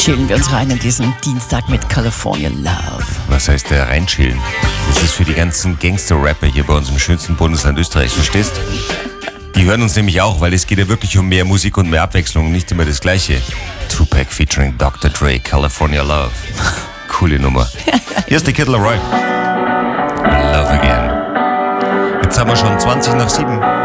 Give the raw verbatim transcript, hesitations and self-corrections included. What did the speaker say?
chillen wir uns rein in diesen Dienstag mit California Love. Was heißt der reinchillen? Das ist für die ganzen Gangster-Rapper hier bei uns im schönsten Bundesland Österreichs, verstehst? Die hören uns nämlich auch, weil es geht ja wirklich um mehr Musik und mehr Abwechslung, nicht immer das Gleiche. Tupac featuring Doktor Dre, California Love. Coole Nummer. Hier ist die Kid Laroi. Love Again. Jetzt haben wir schon zwanzig nach sieben.